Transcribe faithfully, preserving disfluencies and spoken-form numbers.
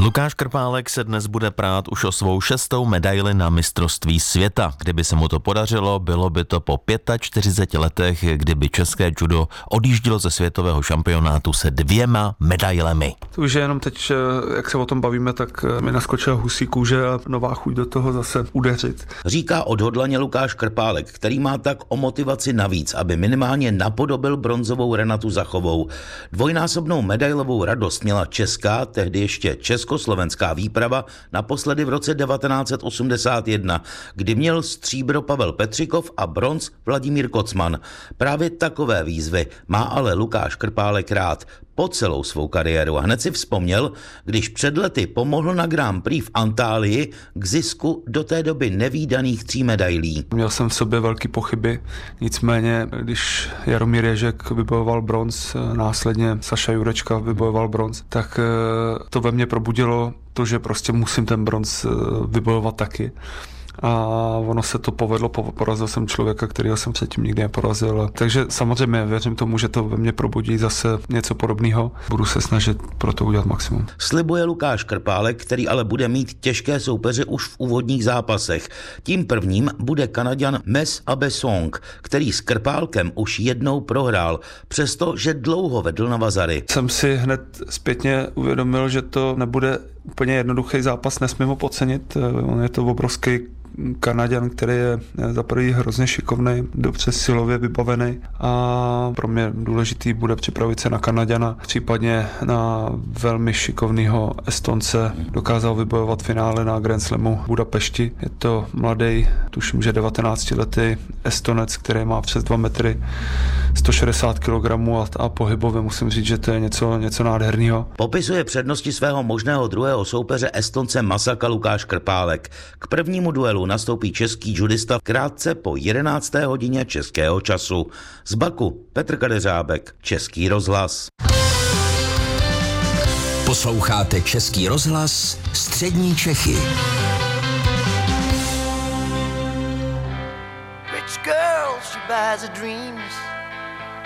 Lukáš Krpálek se dnes bude prát už o svou šestou medaili na mistrovství světa. Kdyby se mu to podařilo, bylo by to po čtyřiceti pěti letech, kdyby české judo odjíždělo ze světového šampionátu se dvěma medailemi. To už je jenom teď, jak se o tom bavíme, tak mi naskočila husí kůže a nová chuť do toho zase udeřit. Říká odhodlaně Lukáš Krpálek, který má tak o motivaci navíc, aby minimálně napodobil bronzovou Renatu Zachovou. Dvojnásobnou medailovou radost měla česká, tehdy ještě československá výprava naposledy v roce devatenáct set osmdesát jedna, kdy měl stříbro Pavel Petřikov a bronz Vladimír Kocman. Právě takové výzvy má ale Lukáš Krpálek rád po celou svou kariéru a hned si vzpomněl, když před lety pomohl na Grand Prix v Antálii k zisku do té doby nevídaných tří medailí. Měl jsem v sobě velké pochyby, nicméně když Jaromír Ježek vybojoval bronz, následně Saša Jurečka vybojoval bronz, tak to ve mně probudilo to, že prostě musím ten bronz vybojovat taky. A ono se to povedlo, porazil jsem člověka, kterého jsem předtím nikdy neporazil. Takže samozřejmě věřím tomu, že to ve mně probudí zase něco podobného. Budu se snažit pro to udělat maximum. Slibuje Lukáš Krpálek, který ale bude mít těžké soupeře už v úvodních zápasech. Tím prvním bude Kanaďan Mes Abesong, který s Krpálkem už jednou prohrál, přestože dlouho vedl na vazary. Jsem si hned zpětně uvědomil, že to nebude úplně jednoduchý zápas, nesmím ho podcenit. On je to obrovský Kanaďan, který je za prvý hrozně šikovný, dobře silově vybavený a pro mě důležitý bude připravit se na Kanaďana, případně na velmi šikovného Estonce. Dokázal vybojovat finále na Grand Slamu v Budapešti. Je to mladý, tuším, že devatenáctiletý Estonec, který má přes dva metry, sto šedesát kilogramů a, a pohybově musím říct, že to je něco, něco nádherného. Popisuje přednosti svého možného druhého soupeře Estonce Masaka Lukáš Krpálek. K prvnímu duelu nastoupí český judista krátce po jedenácté hodině českého času. Z Baku Petr Kadeřábek, Český rozhlas. Posloucháte Český rozhlas, Střední Čechy. Rich girl, she buys her dreams.